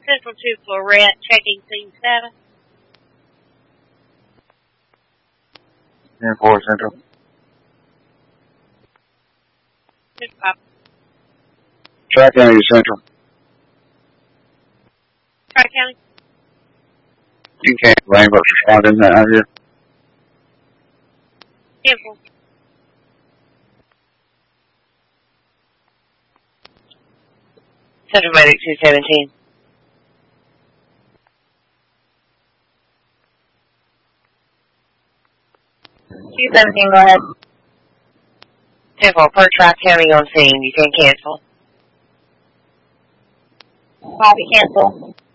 Central to Florette, checking scene status. 10-4 Central. 5. Tri-County Central. Tri-County. You can't blame what's responding out here. 10-4. Central Medic 217. 217, go ahead. 10-4, per Tri-County on scene. You can cancel. Copy, cancel.